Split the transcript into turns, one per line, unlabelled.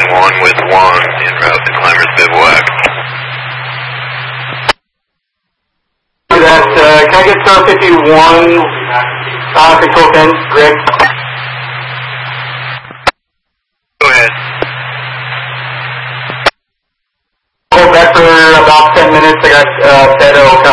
1 with 1 en route to Climbers Bivouac.
Can I get star 51 control 10, Greg?
Go ahead.
Hold back for about 10 minutes. I got Beto